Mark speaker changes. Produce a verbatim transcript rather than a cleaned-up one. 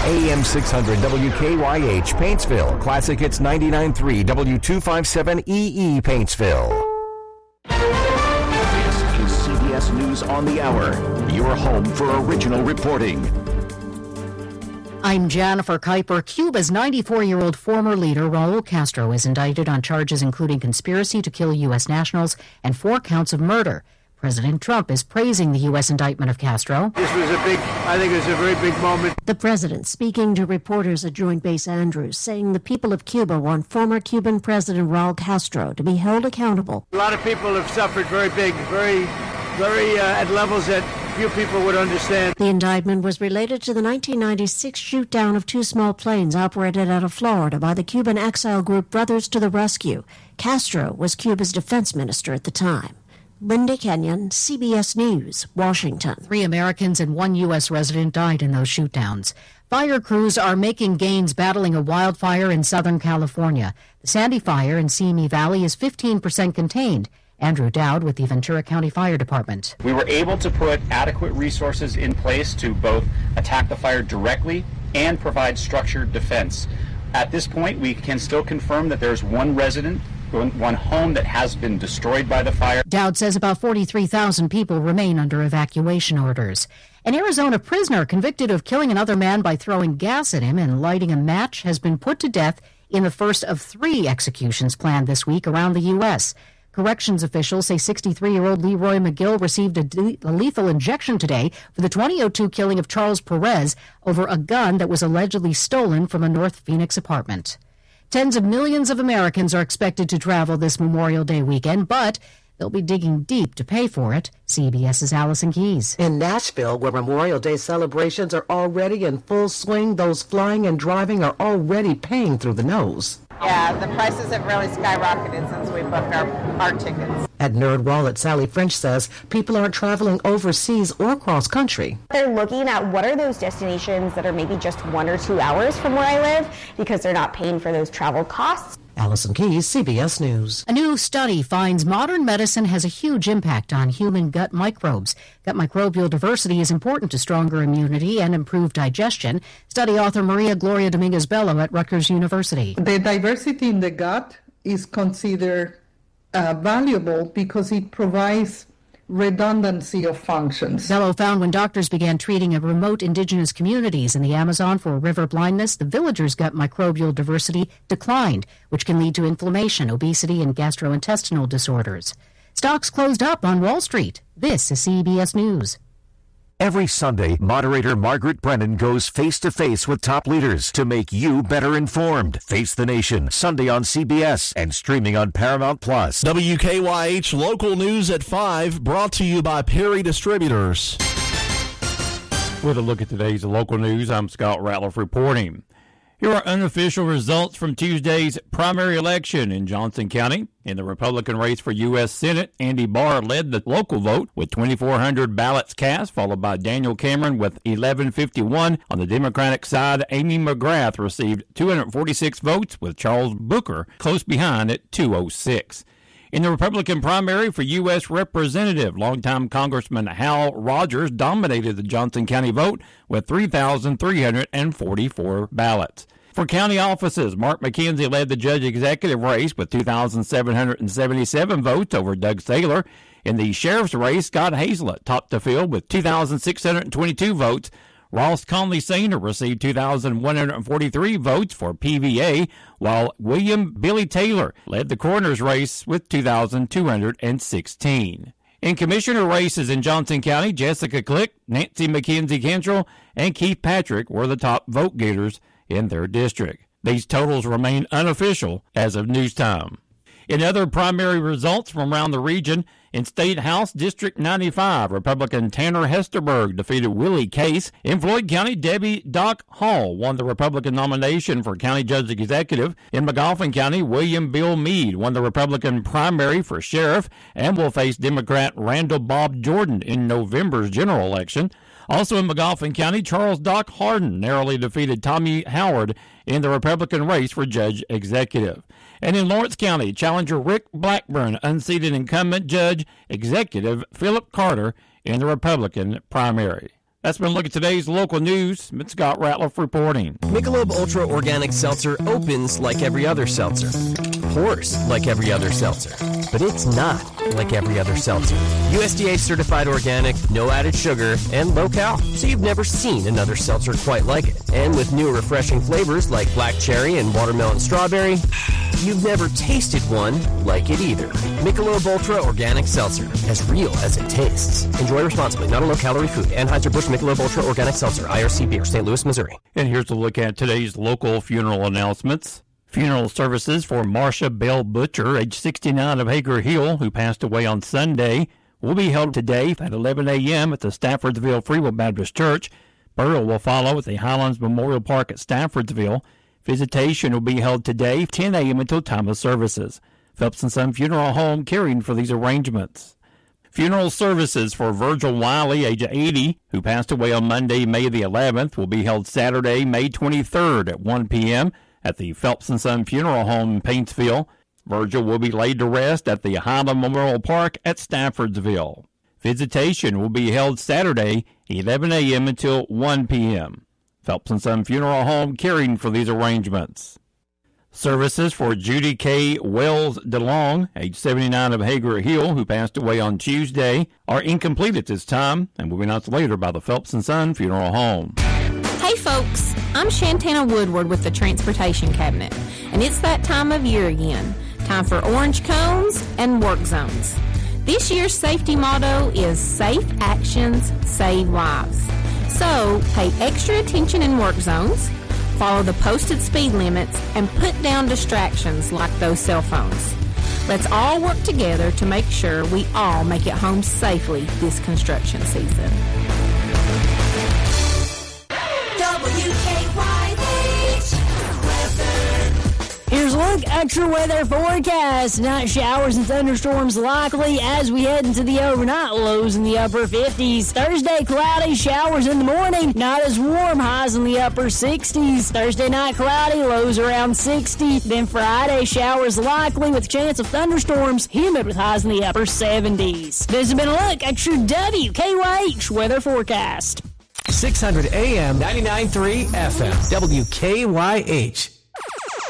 Speaker 1: A M six hundred W K Y H, Paintsville. Classic Hits ninety-nine point three, W two fifty-seven E E, Paintsville. This is C B S News on the Hour, your home for original reporting.
Speaker 2: I'm Jennifer Kuiper. Cuba's ninety-four-year-old former leader, Raul Castro, is indicted on charges including conspiracy to kill U S nationals and four counts of murder. President Trump is praising the U S indictment of Castro.
Speaker 3: This was a big, I think it was a very big moment.
Speaker 4: The president speaking to reporters at Joint Base Andrews, saying the people of Cuba want former Cuban President Raul Castro to be held accountable.
Speaker 3: A lot of people have suffered very big, very, very uh, at levels that few people would understand.
Speaker 4: The indictment was related to the nineteen ninety-six shoot-down of two small planes operated out of Florida by the Cuban exile group Brothers to the Rescue. Castro was Cuba's defense minister at the time. Linda Kenyon, C B S News, Washington.
Speaker 2: Three Americans and one U S resident died in those shoot-downs. Fire crews are making gains battling a wildfire in Southern California. The Sandy Fire in Simi Valley is fifteen percent contained. Andrew Dowd with the Ventura County Fire Department.
Speaker 5: We were able to put adequate resources in place to both attack the fire directly and provide structured defense. At this point, we can still confirm that there's one resident, one home that has been destroyed by the fire.
Speaker 2: Dowd says about forty-three thousand people remain under evacuation orders. An Arizona prisoner convicted of killing another man by throwing gas at him and lighting a match has been put to death in the first of three executions planned this week around the U S Corrections officials say sixty-three-year-old Leroy McGill received a, de- a lethal injection today for the twenty oh two killing of Charles Perez over a gun that was allegedly stolen from a North Phoenix apartment. Tens of millions of Americans are expected to travel this Memorial Day weekend, but they'll be digging deep to pay for it. CBS's Allison Keyes.
Speaker 6: In Nashville, where Memorial Day celebrations are already in full swing, those flying and driving are already paying through the nose.
Speaker 7: Yeah, the prices have really skyrocketed since we booked our, our tickets.
Speaker 6: At NerdWallet, Sally French says people aren't traveling overseas or cross country.
Speaker 8: They're looking at what are those destinations that are maybe just one or two hours from where I live because they're not paying for those travel costs.
Speaker 6: Allison Keyes, C B S News.
Speaker 2: A new study finds modern medicine has a huge impact on human gut microbes. Gut microbial diversity is important to stronger immunity and improved digestion. Study author Maria Gloria Dominguez-Bello at Rutgers University.
Speaker 9: The diversity in the gut is considered uh, valuable because it provides redundancy of functions.
Speaker 2: Bello found when doctors began treating a remote indigenous communities in the Amazon for river blindness, the villagers' gut microbial diversity declined, which can lead to inflammation, obesity, and gastrointestinal disorders. Stocks closed up on Wall Street. This is C B S News.
Speaker 1: Every Sunday, moderator Margaret Brennan goes face-to-face with top leaders to make you better informed. Face the Nation, Sunday on C B S and streaming on Paramount Plus.
Speaker 10: W K Y H Local News at five, brought to you by Perry Distributors.
Speaker 11: With a look at today's local news, I'm Scott Ratliff reporting. Here are unofficial results from Tuesday's primary election in Johnson County. In the Republican race for U S Senate, Andy Barr led the local vote with twenty-four hundred ballots cast, followed by Daniel Cameron with eleven fifty-one. On the Democratic side, Amy McGrath received two hundred forty-six votes, with Charles Booker close behind at two oh six. In the Republican primary for U S Representative, longtime Congressman Hal Rogers dominated the Johnson County vote with three thousand three hundred forty-four ballots. For county offices, Mark McKenzie led the judge executive race with two thousand seven hundred seventy-seven votes over Doug Saylor. In the sheriff's race, Scott Hazlett topped the field with two thousand six hundred twenty-two votes. Ross Conley Senior received two thousand one hundred forty-three votes for P V A, while William Billy Taylor led the coroner's race with two thousand two hundred sixteen. In commissioner races in Johnson County, Jessica Click, Nancy McKenzie Cantrell, and Keith Patrick were the top vote getters in their district. These totals remain unofficial as of news time. In other primary results from around the region, in State House District ninety-five, Republican Tanner Hesterberg defeated Willie Case. In Floyd County, Debbie Doc Hall won the Republican nomination for County Judge Executive. In McGoffin County, William Bill Meade won the Republican primary for Sheriff and will face Democrat Randall Bob Jordan in November's general election. Also in McGoffin County, Charles Doc Harden narrowly defeated Tommy Howard in the Republican race for Judge Executive. And in Lawrence County, challenger Rick Blackburn unseated incumbent Judge Executive Philip Carter in the Republican primary. That's been a look at today's local news. It's Scott Ratliff reporting.
Speaker 12: Michelob Ultra Organic Seltzer opens like every other seltzer. Pours like every other seltzer. But it's not like every other seltzer. U S D A certified organic, no added sugar, and low cal. So you've never seen another seltzer quite like it. And with new refreshing flavors like black cherry and watermelon strawberry, you've never tasted one like it either. Michelob Ultra Organic Seltzer, as real as it tastes. Enjoy responsibly. Not a low-calorie food. Anheuser-Busch Michelob Ultra Organic Seltzer, I R C Beer, Saint Louis, Missouri.
Speaker 11: And here's a look at today's local funeral announcements. Funeral services for Marcia Bell Butcher, age sixty-nine, of Hager Hill, who passed away on Sunday, will be held today at eleven a.m. at the Staffordsville Free Will Baptist Church. Burial will follow at the Highlands Memorial Park at Staffordsville. Visitation will be held today, ten a.m. until time of services. Phelps and Son Funeral Home caring for these arrangements. Funeral services for Virgil Wiley, age eighty, who passed away on Monday, May the eleventh, will be held Saturday, May twenty-third at one p.m. at the Phelps and Son Funeral Home in Paintsville. Virgil will be laid to rest at the Highland Memorial Park at Staffordsville. Visitation will be held Saturday, eleven a.m. until one p.m. Phelps and Son Funeral Home caring for these arrangements. Services for Judy K. Wells DeLong, age seventy-nine, of Hager Hill, who passed away on Tuesday, are incomplete at this time and will be announced later by the Phelps and Son Funeral Home.
Speaker 13: Hey folks, I'm Shantana Woodward with the Transportation Cabinet, and it's that time of year again. Time for orange cones and work zones. This year's safety motto is Safe Actions, Save Lives. So, pay extra attention in work zones, follow the posted speed limits, and put down distractions like those cell phones. Let's all work together to make sure we all make it home safely this construction season.
Speaker 14: W K Y H Weather.
Speaker 15: Here's a look at your weather forecast. Night showers and thunderstorms likely as we head into the overnight, lows in the upper fifties. Thursday, cloudy, showers in the morning, not as warm, highs in the upper sixties. Thursday night, cloudy, lows around sixty. Then Friday, showers likely with chance of thunderstorms, humid with highs in the upper seventies. This has been a look at your W K Y H weather forecast.
Speaker 12: six hundred A M, ninety-nine point three F M, W K Y H.